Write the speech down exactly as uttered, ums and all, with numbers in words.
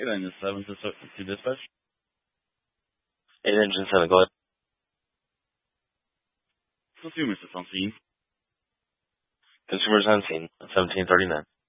eight engine seven to, to dispatch. eight engine seven, go ahead. Consumers is on scene. Consumers on scene, seventeen thirty-nine.